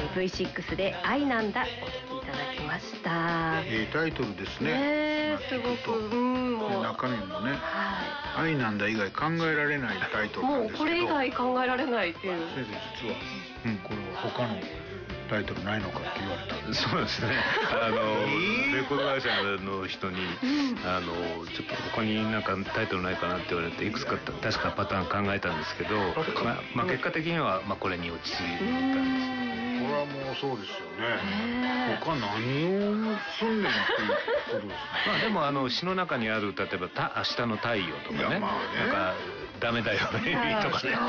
V6 で愛なんだお聴きいただきました。 タイトルですね。 すごくもう中身もね、愛なんだ以外考えられないタイトルなんですけど、 もうこれ以外考えられないっていう。 先生実は、これは他のタイトルないのかって言われた。 そうですね。レコード会社の人に、ちょっと他になんかタイトルないかなって言われて、いくつか確かパターン考えたんですけど、結果的にはこれに落ち着いたんです。 これはもうそうですよね。他何をすんねんっていうことですね。 でも詩の中にある、例えば明日の太陽とかね、なんかダメだよねとかね、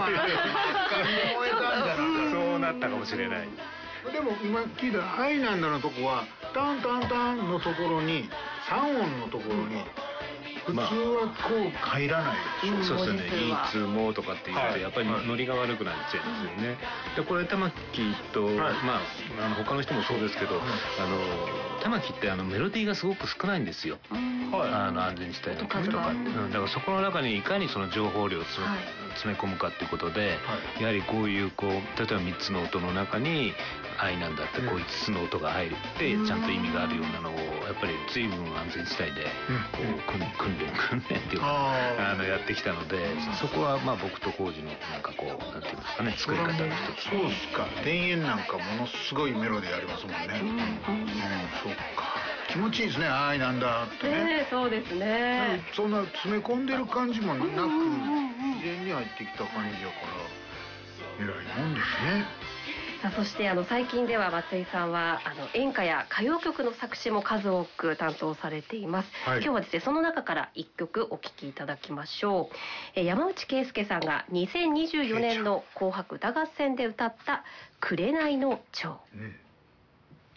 そうなったかもしれない。 でも今聞いた愛なんだのとこはタンタンタンのところに3音のところに普通はこう入らないでしょ。 そうですね。いつもとかって言ってやっぱりノリが悪くなっちゃいますよね。でこれ玉木と他の人もそうですけど、玉木ってメロディーがすごく少ないんですよ。安全地帯の曲とか。だからそこの中にいかにその情報量を詰め込むかっていうことで、やはりこういう例えば3つの音の中に愛なんだってこう5つの音が入ってちゃんと意味があるようなのをやっぱり随分安全地帯でこう訓練っていうかやってきたので、そこは僕と浩二のなんかこうなんていうんですかね、作り方の一つ。 そうですか。田園なんかものすごいメロディーありますもんね。そうか。気持ちいいですね。愛なんだってね。 そうですね。 そんな詰め込んでる感じもなく自然に入ってきた感じやから偉いもんですね。 そして最近では松井さんは演歌や歌謡曲の作詞も数多く担当されています。今日はですね、その中から1曲お聴きいただきましょう。山内惠介さんが2024年の紅白歌合戦で歌った紅の蝶。